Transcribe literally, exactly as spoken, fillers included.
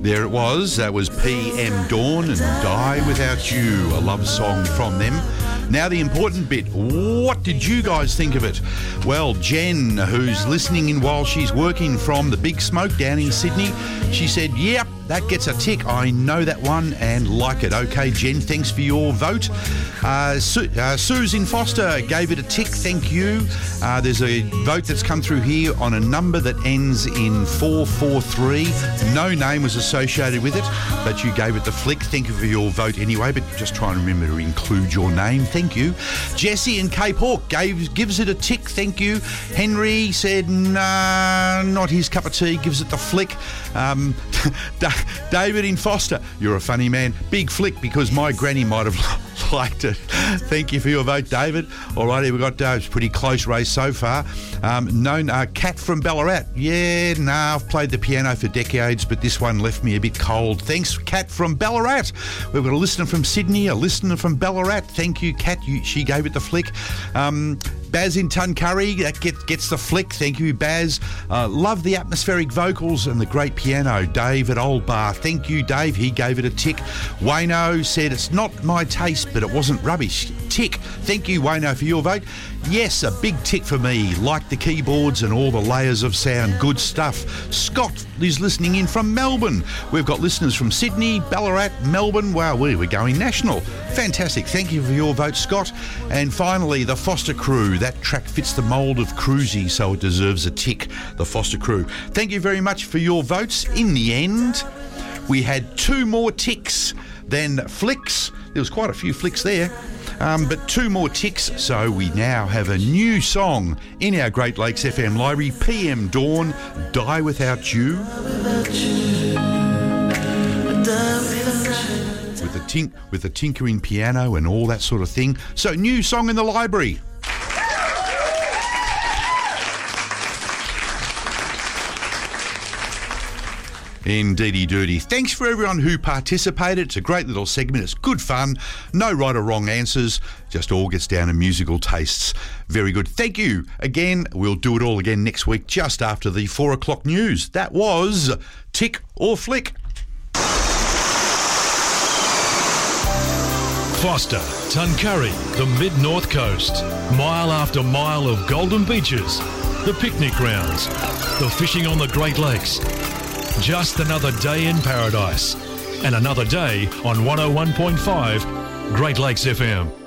There it was. That was P M Dawn and Die Without You, a love song from them. Now the important bit. What did you guys think of it? Well, Jen, who's listening in while she's working from the Big Smoke down in Sydney, she said, yep, that gets a tick. I know that one and like it. Okay, Jen, thanks for your vote. Uh, Su- uh, Susan Foster gave it a tick. Thank you. Uh, there's a vote that's come through here on a number that ends in four four three. No name was associated with it, but you gave it the flick. Thank you for your vote anyway, but just try and remember to include your name. Thank you. Jesse in Cape Hawk gave, gives it a tick. Thank you. Henry said, nah, not his cup of tea. Gives it the flick. Um, David in Foster, you're a funny man. Big flick because my granny might have liked it. Thank you for your vote, David. All righty, we've got uh, it's a pretty close race so far. Um, known uh, Kat from Ballarat. Yeah, nah, I've played the piano for decades, but this one left me a bit cold. Thanks, Kat from Ballarat. We've got a listener from Sydney, a listener from Ballarat. Thank you, Kat. You, she gave it the flick. Um, Baz in Tuncurry, that get, gets the flick. Thank you, Baz. Uh, love the atmospheric vocals and the great piano. Dave at Old Bar. Thank you, Dave. He gave it a tick. Wayno said, it's not my taste, but it wasn't rubbish. Tick. Thank you, Wayno, for your vote. Yes, a big tick for me. Like the keyboards and all the layers of sound. Good stuff. Scott is listening in from Melbourne. We've got listeners from Sydney, Ballarat, Melbourne. Wow, we're going national. Fantastic. Thank you for your vote, Scott. And finally, the Foster Crew. That track fits the mould of cruisy, so it deserves a tick. The Foster Crew. Thank you very much for your votes. In the end, we had two more ticks than flicks. There was quite a few flicks there. Um, but two more ticks, so we now have a new song in our Great Lakes F M library, P M Dawn, Die Without You. With the tink, with the tinkering piano and all that sort of thing. So, new song in the library. Indeedy doody. Thanks for everyone who participated. It's a great little segment. It's good fun. No right or wrong answers. Just all gets down to musical tastes. Very good. Thank you again. We'll do it all again next week just after the four o'clock news. That was Tick or Flick. Foster, Tuncurry, the mid-north coast. Mile after mile of golden beaches. The picnic grounds. The fishing on the Great Lakes. Just another day in paradise. And another day on one oh one point five Great Lakes F M.